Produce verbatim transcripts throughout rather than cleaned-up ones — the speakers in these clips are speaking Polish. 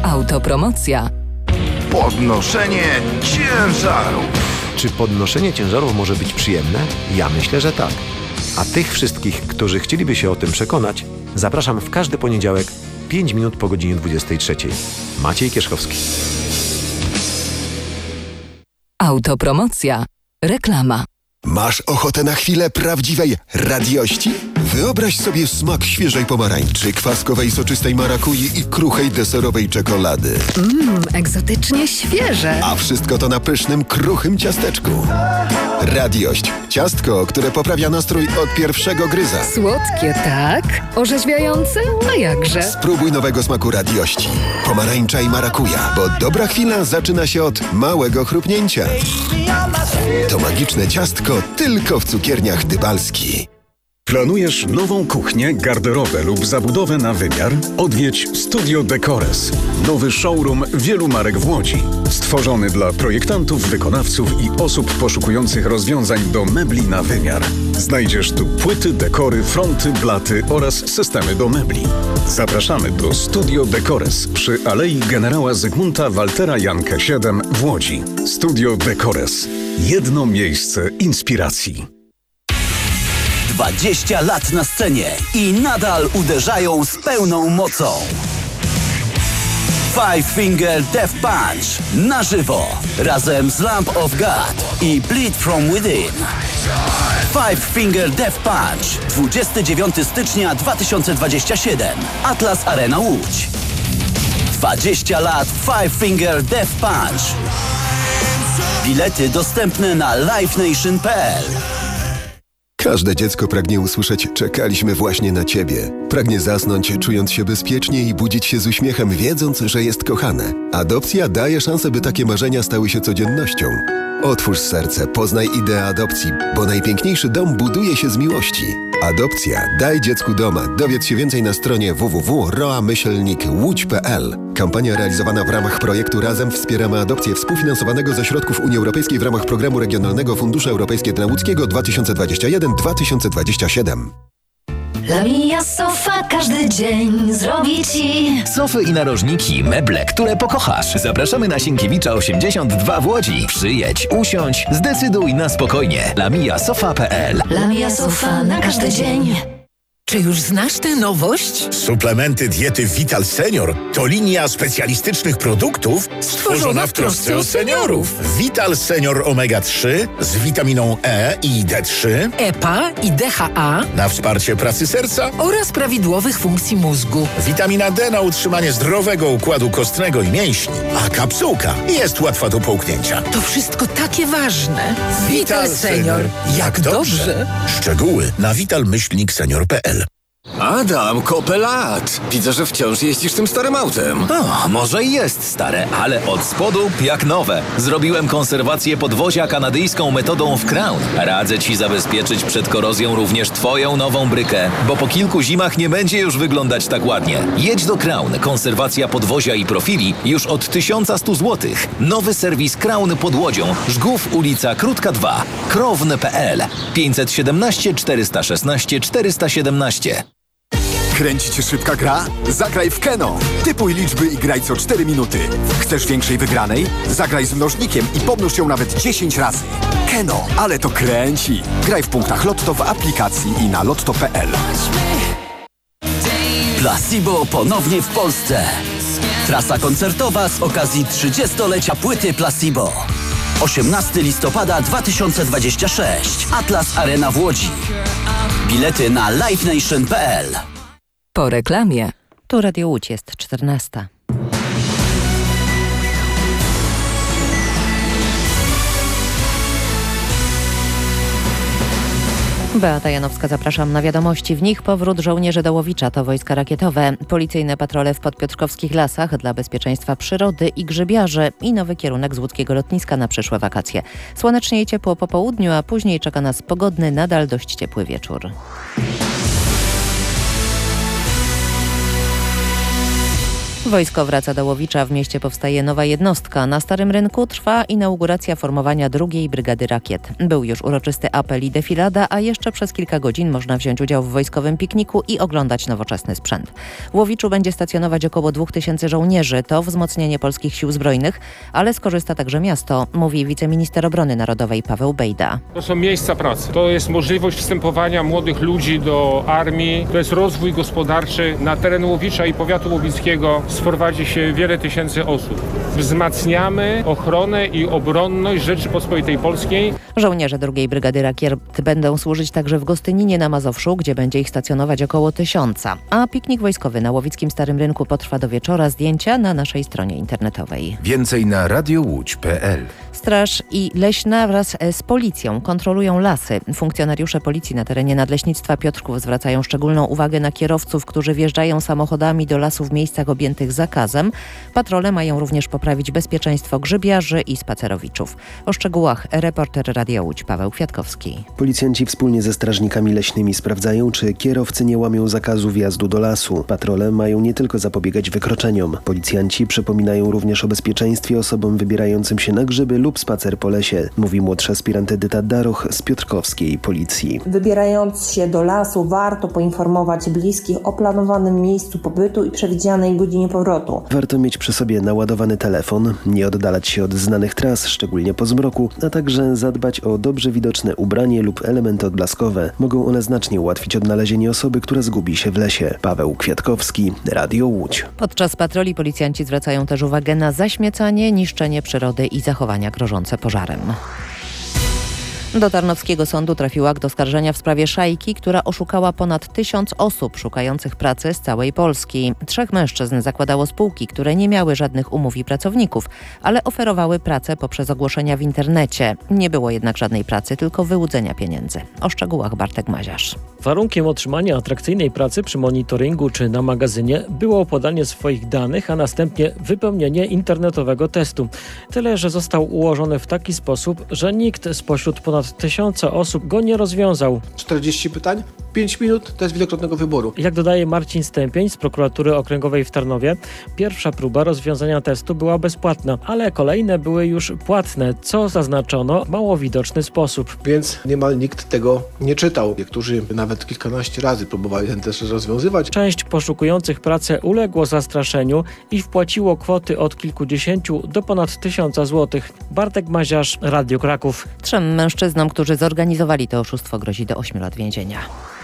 Autopromocja. Podnoszenie ciężarów. Czy podnoszenie ciężarów może być przyjemne? Ja myślę, że tak. A tych wszystkich, którzy chcieliby się o tym przekonać, zapraszam w każdy poniedziałek pięć minut po godzinie dwudziestej trzeciej. Maciej Kierzchowski. Autopromocja. Reklama. Masz ochotę na chwilę prawdziwej radiości? Wyobraź sobie smak świeżej pomarańczy, kwaskowej soczystej marakui i kruchej deserowej czekolady. Mmm, egzotycznie świeże. A wszystko to na pysznym, kruchym ciasteczku. Radiość. Ciastko, które poprawia nastrój od pierwszego gryza. Słodkie, tak? Orzeźwiające? A jakże? Spróbuj nowego smaku radiości. Pomarańcza i marakuja, bo dobra chwila zaczyna się od małego chrupnięcia. To magiczne ciastko tylko w cukierniach Dybalski. Planujesz nową kuchnię, garderobę lub zabudowę na wymiar? Odwiedź Studio Decores. Nowy showroom wielu marek w Łodzi. Stworzony dla projektantów, wykonawców i osób poszukujących rozwiązań do mebli na wymiar. Znajdziesz tu płyty, dekory, fronty, blaty oraz systemy do mebli. Zapraszamy do Studio Decores przy Alei Generała Zygmunta Waltera Jankę siedem w Łodzi. Studio Decores. Jedno miejsce inspiracji. dwadzieścia lat na scenie i nadal uderzają z pełną mocą. Five Finger Death Punch na żywo razem z Lamb of God i Bleed From Within. Five Finger Death Punch dwudziestego dziewiątego stycznia dwa tysiące dwudziestego siódmego. Atlas Arena Łódź. dwadzieścia lat Five Finger Death Punch. Bilety dostępne na live nation kropka p l. Każde dziecko pragnie usłyszeć „czekaliśmy właśnie na ciebie”. Pragnie zasnąć, czując się bezpiecznie i budzić się z uśmiechem, wiedząc, że jest kochane. Adopcja daje szansę, by takie marzenia stały się codziennością. Otwórz serce, poznaj ideę adopcji, bo najpiękniejszy dom buduje się z miłości. Adopcja. Daj dziecku doma. Dowiedz się więcej na stronie w w w kropka roa myślnik łódź kropka p l. Kampania realizowana w ramach projektu Razem wspieramy adopcję współfinansowanego ze środków Unii Europejskiej w ramach Programu Regionalnego Funduszu Europejskiego dla Łódzkiego dwa tysiące dwudziesty pierwszy do dwa tysiące dwudziestego siódmego. Lamia Sofa każdy dzień zrobi ci sofy i narożniki, meble, które pokochasz. Zapraszamy na Sienkiewicza osiemdziesiąt dwa w Łodzi. Przyjedź, usiądź, zdecyduj na spokojnie. lamia sofa kropka p l. Lamia Sofa na każdy dzień. Czy już znasz tę nowość? Suplementy diety Vital Senior to linia specjalistycznych produktów stworzona w trosce o seniorów. Vital Senior Omega trzy z witaminą E i D trzy, E P A i D H A na wsparcie pracy serca oraz prawidłowych funkcji mózgu. Witamina D na utrzymanie zdrowego układu kostnego i mięśni, a kapsułka jest łatwa do połknięcia. To wszystko takie ważne. Vital Senior. Jak dobrze. Szczegóły na vital myślnik senior kropka p l. Adam, kopę lat. Widzę, że wciąż jeździsz tym starym autem. O, może i jest stare, ale od spodu jak nowe. Zrobiłem konserwację podwozia kanadyjską metodą w Crown. Radzę ci zabezpieczyć przed korozją również twoją nową brykę, bo po kilku zimach nie będzie już wyglądać tak ładnie. Jedź do Crown. Konserwacja podwozia i profili już od tysiąc sto złotych. Nowy serwis Crown pod Łodzią. Żgów, ulica Krótka dwa. krowne kropka p l. pięćset siedemnaście czterysta szesnaście czterysta siedemnaście. Kręci cię szybka gra? Zagraj w Keno. Typuj liczby i graj co cztery minuty. Chcesz większej wygranej? Zagraj z mnożnikiem i pomnóż ją nawet dziesięć razy. Keno, ale to kręci. Graj w punktach Lotto w aplikacji i na lotto kropka p l. Placebo ponownie w Polsce. Trasa koncertowa z okazji trzydziestolecia płyty Placebo. osiemnastego listopada dwa tysiące dwudziestego szóstego. Atlas Arena w Łodzi. Bilety na live nation kropka p l. Po reklamie. Tu Radio Łódź, jest czternasta. Beata Janowska, zapraszam na wiadomości. W nich powrót żołnierzy Dołowicza to wojska rakietowe, policyjne patrole w podpiotrkowskich lasach dla bezpieczeństwa przyrody i grzybiarzy i nowy kierunek z łódzkiego lotniska na przyszłe wakacje. Słonecznie i ciepło po południu, a później czeka nas pogodny, nadal dość ciepły wieczór. Wojsko wraca do Łowicza. W mieście powstaje nowa jednostka. Na Starym Rynku trwa inauguracja formowania drugiej Brygady Rakiet. Był już uroczysty apel i defilada, a jeszcze przez kilka godzin można wziąć udział w wojskowym pikniku i oglądać nowoczesny sprzęt. W Łowiczu będzie stacjonować około dwóch tysięcy żołnierzy. To wzmocnienie polskich sił zbrojnych, ale skorzysta także miasto, mówi wiceminister obrony narodowej Paweł Bejda. To są miejsca pracy. To jest możliwość wstępowania młodych ludzi do armii. To jest rozwój gospodarczy. Na teren Łowicza i powiatu łowickiego sprowadzi się wiele tysięcy osób. Wzmacniamy ochronę i obronność Rzeczypospolitej Polskiej. Żołnierze drugiej Brygady Rakiet będą służyć także w Gostyninie na Mazowszu, gdzie będzie ich stacjonować około tysiąca. A piknik wojskowy na łowickim Starym Rynku potrwa do wieczora. Zdjęcia na naszej stronie internetowej. Więcej na radiołódź kropka pe el. Straż i Leśna wraz z policją kontrolują lasy. Funkcjonariusze policji na terenie Nadleśnictwa Piotrków zwracają szczególną uwagę na kierowców, którzy wjeżdżają samochodami do lasu w miejscach objętych zakazem. Patrole mają również poprawić bezpieczeństwo grzybiarzy i spacerowiczów. O szczegółach reporter Radia Łódź Paweł Kwiatkowski. Policjanci wspólnie ze strażnikami leśnymi sprawdzają, czy kierowcy nie łamią zakazu wjazdu do lasu. Patrole mają nie tylko zapobiegać wykroczeniom. Policjanci przypominają również o bezpieczeństwie osobom wybierającym się na grzyby lub spacer po lesie, mówi młodsza aspirant Edyta Daroch z piotrkowskiej policji. Wybierając się do lasu, warto poinformować bliskich o planowanym miejscu pobytu i przewidzianej godzinie powrotu. Warto mieć przy sobie naładowany telefon, nie oddalać się od znanych tras, szczególnie po zmroku, a także zadbać o dobrze widoczne ubranie lub elementy odblaskowe. Mogą one znacznie ułatwić odnalezienie osoby, która zgubi się w lesie. Paweł Kwiatkowski, Radio Łódź. Podczas patroli policjanci zwracają też uwagę na zaśmiecanie, niszczenie przyrody i zachowania grożące pożarem. Do Tarnowskiego Sądu trafił akt oskarżenia w sprawie szajki, która oszukała ponad tysiąc osób szukających pracy z całej Polski. Trzech mężczyzn zakładało spółki, które nie miały żadnych umów i pracowników, ale oferowały pracę poprzez ogłoszenia w internecie. Nie było jednak żadnej pracy, tylko wyłudzenia pieniędzy. O szczegółach Bartek Maziarz. Warunkiem otrzymania atrakcyjnej pracy przy monitoringu czy na magazynie było podanie swoich danych, a następnie wypełnienie internetowego testu. Tyle, że został ułożony w taki sposób, że nikt spośród ponad tysiąca osób go nie rozwiązał. czterdzieści pytań, pięć minut, to jest wielokrotnego wyboru. Jak dodaje Marcin Stępień z prokuratury okręgowej w Tarnowie, pierwsza próba rozwiązania testu była bezpłatna, ale kolejne były już płatne, co zaznaczono w mało widoczny sposób. Więc niemal nikt tego nie czytał. Niektórzy nawet kilkanaście razy próbowali ten test rozwiązywać. Część poszukujących pracę uległo zastraszeniu i wpłaciło kwoty od kilkudziesięciu do ponad tysiąca złotych. Bartek Maziarz, Radio Kraków. Trzem mężczyznom, którzy zorganizowali to oszustwo, grozi do ośmiu lat więzienia.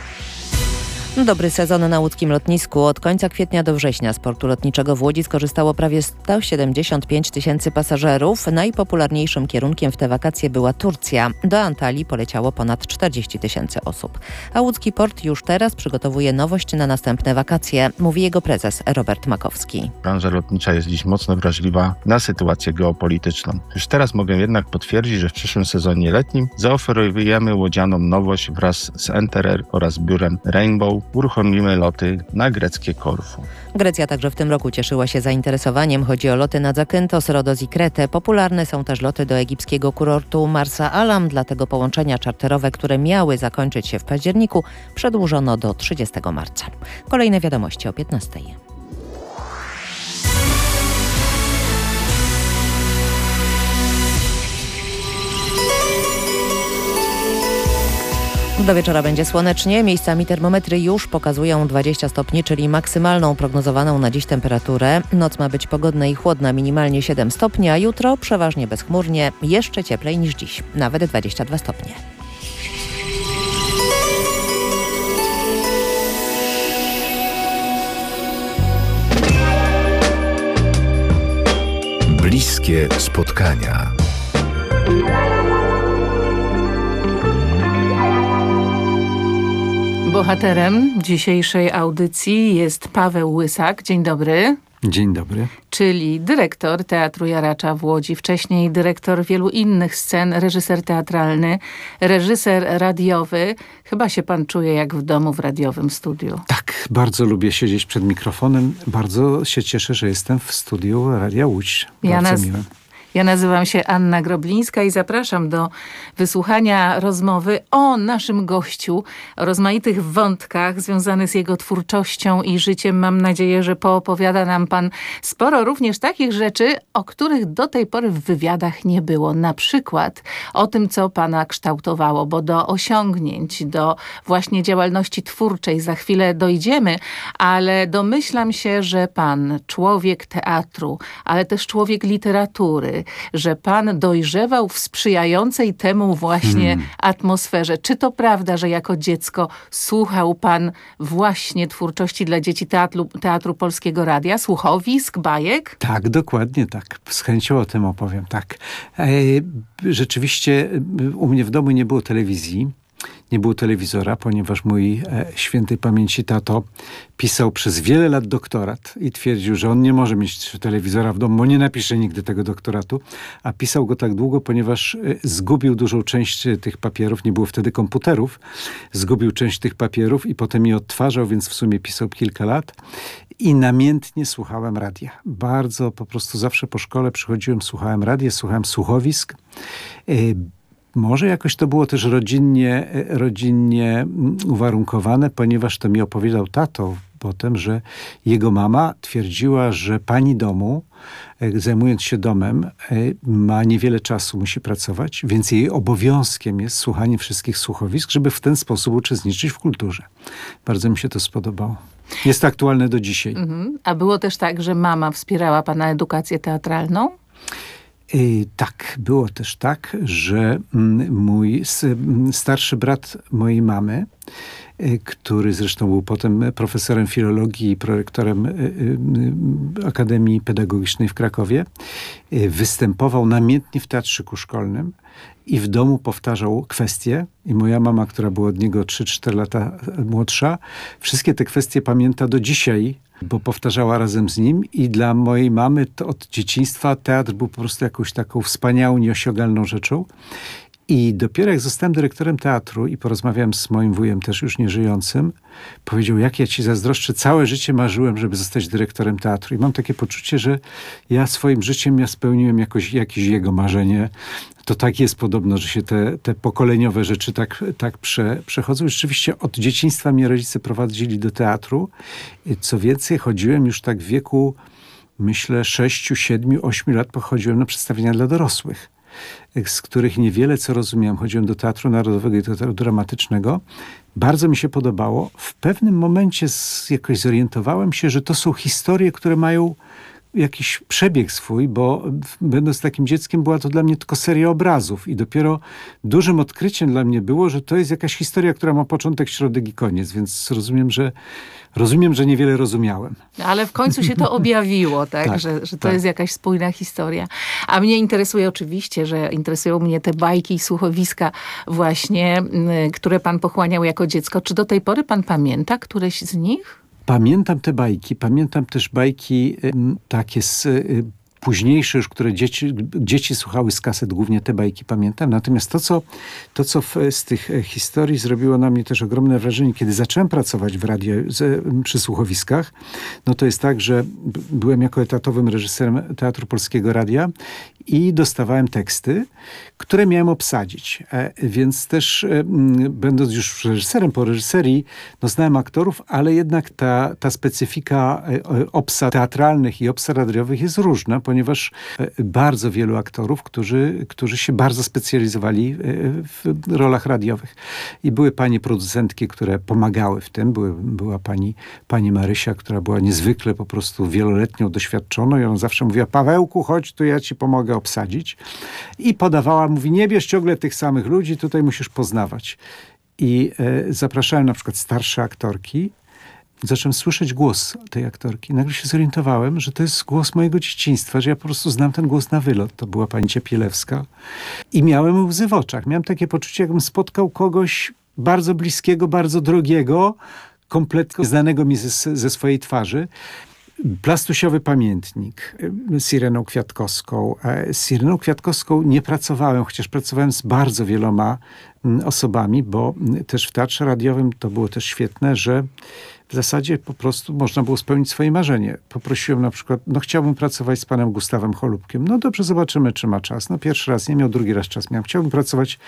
Dobry sezon na łódzkim lotnisku. Od końca kwietnia do września z portu lotniczego w Łodzi skorzystało prawie sto siedemdziesiąt pięć tysięcy pasażerów. Najpopularniejszym kierunkiem w te wakacje była Turcja. Do Antalii poleciało ponad czterdzieści tysięcy osób. A łódzki port już teraz przygotowuje nowość na następne wakacje, mówi jego prezes Robert Makowski. Branża lotnicza jest dziś mocno wrażliwa na sytuację geopolityczną. Już teraz mogę jednak potwierdzić, że w przyszłym sezonie letnim zaoferujemy łodzianom nowość wraz z Enterer oraz biurem Rainbow. Uruchomimy loty na greckie Korfu. Grecja także w tym roku cieszyła się zainteresowaniem. Chodzi o loty na Zakynthos, Rodos i Kretę. Popularne są też loty do egipskiego kurortu Marsa Alam. Dlatego połączenia czarterowe, które miały zakończyć się w październiku, przedłużono do trzydziestego marca. Kolejne wiadomości o piętnastej. Do wieczora będzie słonecznie, miejscami termometry już pokazują dwadzieścia stopni, czyli maksymalną prognozowaną na dziś temperaturę. Noc ma być pogodna i chłodna, minimalnie siedem stopni, a jutro przeważnie bezchmurnie, jeszcze cieplej niż dziś, nawet dwadzieścia dwa stopnie. Bliskie spotkania. Bohaterem dzisiejszej audycji jest Paweł Łysak. Dzień dobry. Dzień dobry. Czyli dyrektor Teatru Jaracza w Łodzi, wcześniej dyrektor wielu innych scen, reżyser teatralny, reżyser radiowy. Chyba się pan czuje jak w domu w radiowym studiu. Tak, bardzo lubię siedzieć przed mikrofonem. Bardzo się cieszę, że jestem w studiu Radia Łódź. Ja, bardzo naz- miłe. Ja nazywam się Anna Groblińska i zapraszam do wysłuchania rozmowy o naszym gościu, o rozmaitych wątkach związanych z jego twórczością i życiem. Mam nadzieję, że poopowiada nam pan sporo również takich rzeczy, o których do tej pory w wywiadach nie było. Na przykład o tym, co pana kształtowało, bo do osiągnięć, do właśnie działalności twórczej za chwilę dojdziemy, ale domyślam się, że pan, człowiek teatru, ale też człowiek literatury, że pan dojrzewał w sprzyjającej temu właśnie hmm. atmosferze. Czy to prawda, że jako dziecko słuchał pan właśnie twórczości dla dzieci teatru, teatru Polskiego Radia, słuchowisk, bajek? Tak, dokładnie tak. Z chęcią o tym opowiem, tak. E, rzeczywiście u mnie w domu nie było telewizji. Nie było telewizora, ponieważ mój e, świętej pamięci tato pisał przez wiele lat doktorat i twierdził, że on nie może mieć telewizora w domu, bo nie napisze nigdy tego doktoratu, a pisał go tak długo, ponieważ e, zgubił dużą część tych papierów, nie było wtedy komputerów, zgubił część tych papierów i potem je odtwarzał, więc w sumie pisał kilka lat i namiętnie słuchałem radia. Bardzo po prostu zawsze po szkole przychodziłem, słuchałem radia, słuchałem słuchowisk. E, Może jakoś to było też rodzinnie, rodzinnie uwarunkowane, ponieważ to mi opowiadał tato potem, że jego mama twierdziła, że pani domu, zajmując się domem, ma niewiele czasu, musi pracować, więc jej obowiązkiem jest słuchanie wszystkich słuchowisk, żeby w ten sposób uczestniczyć w kulturze. Bardzo mi się to spodobało. Jest to aktualne do dzisiaj. Mhm. A było też tak, że mama wspierała pana edukację teatralną? I tak, było też tak, że mój starszy brat mojej mamy, który zresztą był potem profesorem filologii i prorektorem Akademii Pedagogicznej w Krakowie, występował namiętnie w teatrzyku szkolnym i w domu powtarzał kwestie. I moja mama, która była od niego trzy cztery lata młodsza, wszystkie te kwestie pamięta do dzisiaj, bo powtarzała razem z nim i dla mojej mamy to od dzieciństwa teatr był po prostu jakąś taką wspaniałą, nieosiągalną rzeczą. I dopiero jak zostałem dyrektorem teatru i porozmawiałem z moim wujem, też już nieżyjącym, powiedział, jak ja ci zazdroszczę, całe życie marzyłem, żeby zostać dyrektorem teatru. I mam takie poczucie, że ja swoim życiem ja spełniłem jakoś, jakieś jego marzenie. To tak jest podobno, że się te, te pokoleniowe rzeczy tak, tak prze, przechodzą. Rzeczywiście od dzieciństwa mnie rodzice prowadzili do teatru. I co więcej, chodziłem już tak w wieku, myślę, sześciu, siedmiu, ośmiu lat pochodziłem na przedstawienia dla dorosłych, z których niewiele co rozumiałem. Chodziłem do Teatru Narodowego i do Teatru Dramatycznego. Bardzo mi się podobało. W pewnym momencie z, jakoś zorientowałem się, że to są historie, które mają jakiś przebieg swój, bo będąc takim dzieckiem była to dla mnie tylko seria obrazów i dopiero dużym odkryciem dla mnie było, że to jest jakaś historia, która ma początek, środek i koniec, więc rozumiem, że rozumiem, że niewiele rozumiałem. Ale w końcu się to objawiło, tak? tak że, że to tak. jest jakaś spójna historia. A mnie interesuje oczywiście, że interesują mnie te bajki i słuchowiska właśnie, które pan pochłaniał jako dziecko. Czy do tej pory pan pamięta któreś z nich? Pamiętam te bajki, pamiętam też bajki y, takie z, y, późniejsze już, które dzieci, dzieci słuchały z kaset, głównie te bajki pamiętam. Natomiast to, co, to, co w, z tych historii zrobiło na mnie też ogromne wrażenie, kiedy zacząłem pracować w radiu z, przy słuchowiskach, no to jest tak, że byłem jako etatowym reżyserem Teatru Polskiego Radia i dostawałem teksty, które miałem obsadzić. E, więc też e, będąc już reżyserem po reżyserii, no znałem aktorów, ale jednak ta, ta specyfika e, obsad teatralnych i obsad radiowych jest różna, ponieważ e, bardzo wielu aktorów, którzy, którzy się bardzo specjalizowali e, w rolach radiowych. I były panie producentki, które pomagały w tym. Były, była pani, pani Marysia, która była niezwykle po prostu wieloletnią doświadczoną i ona zawsze mówiła, Pawełku, chodź, tu ja ci pomogę obsadzić. I podawała, mówi, nie bierz ciągle tych samych ludzi, tutaj musisz poznawać. I e, zapraszałem na przykład starsze aktorki. Zacząłem słyszeć głos tej aktorki. Nagle się zorientowałem, że to jest głos mojego dzieciństwa, że ja po prostu znam ten głos na wylot. To była pani Ciepielewska. I miałem łzy w oczach. Miałem takie poczucie, jakbym spotkał kogoś bardzo bliskiego, bardzo drogiego, kompletnie znanego mi ze, ze swojej twarzy. Plastusiowy pamiętnik z Ireną Kwiatkowską. Z Ireną Kwiatkowską nie pracowałem, chociaż pracowałem z bardzo wieloma osobami, bo też w teatrze radiowym to było też świetne, że w zasadzie po prostu można było spełnić swoje marzenie. Poprosiłem na przykład, no chciałbym pracować z panem Gustawem Cholubkiem. No dobrze, zobaczymy, czy ma czas. No pierwszy raz nie miał, drugi raz czas miał. Chciałbym pracować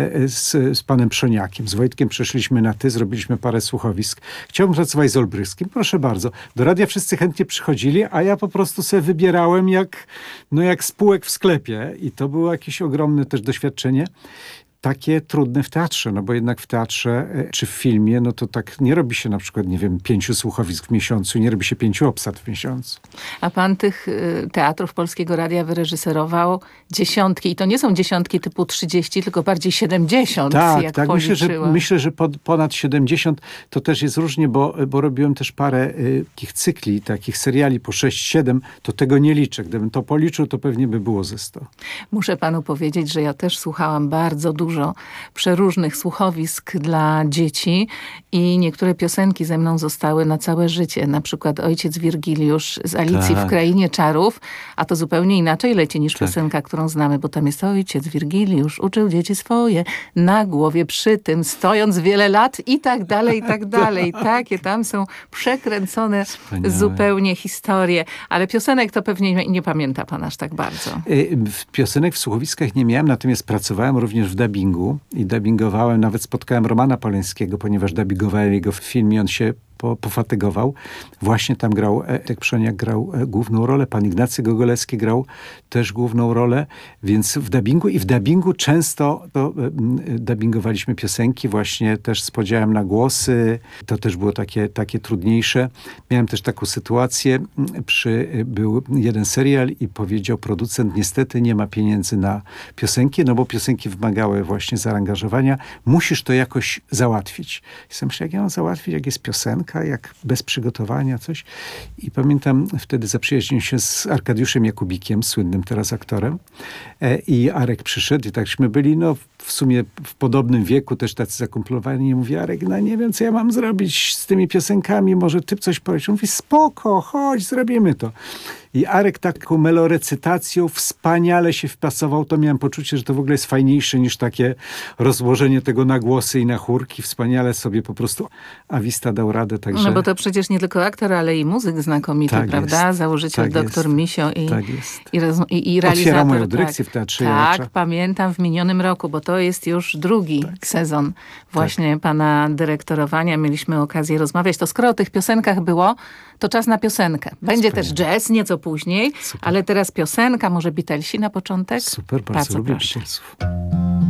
z, z panem Przoniakiem. Z Wojtkiem przeszliśmy na ty, zrobiliśmy parę słuchowisk. Chciałbym pracować z Olbryskim. Proszę bardzo. Do radia wszyscy chętnie przychodzili, a ja po prostu sobie wybierałem jak, no jak spółek w sklepie. I to było jakieś ogromne też doświadczenie. Takie trudne w teatrze, no bo jednak w teatrze czy w filmie, no to tak nie robi się na przykład, nie wiem, pięciu słuchowisk w miesiącu, nie robi się pięciu obsad w miesiącu. A pan tych y, teatrów Polskiego Radia wyreżyserował dziesiątki i to nie są dziesiątki typu trzydzieści, tylko bardziej siedemdziesiąt, tak, jak tak. Myślę, że, myślę, że pod, ponad siedemdziesiąt to też jest różnie, bo, bo robiłem też parę y, takich cykli, takich seriali po sześć siedem, to tego nie liczę. Gdybym to policzył, to pewnie by było ze sto. Muszę panu powiedzieć, że ja też słuchałam bardzo dużo dużo przeróżnych słuchowisk dla dzieci i niektóre piosenki ze mną zostały na całe życie. Na przykład Ojciec Wirgiliusz z Alicji tak. w Krainie Czarów, a to zupełnie inaczej leci niż tak. piosenka, którą znamy, bo tam jest Ojciec Wirgiliusz uczył dzieci swoje na głowie przy tym, stojąc wiele lat i tak dalej, i tak dalej. Takie tam są przekręcone Wspaniałe. zupełnie historie. Ale piosenek to pewnie nie, nie pamięta pan aż tak bardzo. W piosenek w słuchowiskach nie miałem, natomiast pracowałem również w dubbingu i dubbingowałem, nawet spotkałem Romana Polańskiego, ponieważ dubbingowałem jego w filmie, on się po, pofatygował. Właśnie tam grał, Etek Przoniak grał główną rolę, pan Ignacy Gogolewski grał też główną rolę, więc w dubbingu i w dubbingu często to, dubbingowaliśmy piosenki właśnie też z podziałem na głosy. To też było takie, takie trudniejsze. Miałem też taką sytuację, przy, był jeden serial i powiedział producent, niestety nie ma pieniędzy na piosenki, no bo piosenki wymagały właśnie zaangażowania. Musisz to jakoś załatwić. I sobie myślę, jak ja mam załatwić, jak jest piosenka, jak bez przygotowania coś. I pamiętam, wtedy zaprzyjaźniłem się z Arkadiuszem Jakubikiem, słynnym teraz aktorem. E, I Arek przyszedł i takśmy byli, no w sumie w podobnym wieku, też tacy zakumplowani. I mówi, Arek, no nie wiem, co ja mam zrobić z tymi piosenkami, może ty coś powiesz. Mówi, spoko, chodź, zrobimy to. I Arek taką melorecytacją wspaniale się wpasował. To miałem poczucie, że to w ogóle jest fajniejsze niż takie rozłożenie tego na głosy i na chórki. Wspaniale sobie po prostu Awista dał radę. Także... No bo to przecież nie tylko aktor, ale i muzyk znakomity, tak prawda? Jest. Założyciel tak doktor jest. Misio i, tak i, roz, i, i realizator. Otwierał moją dyrekcję tak. w Teatrze Tak, Jaracza. Pamiętam w minionym roku, bo to jest już drugi tak. sezon właśnie tak. pana dyrektorowania. Mieliśmy okazję rozmawiać. To skoro o tych piosenkach było, to czas na piosenkę. Będzie Wspaniale. też jazz, nieco później, Super. ale teraz piosenka, może Beatlesi na początek? Super, bardzo, bardzo lubię Beatlesów.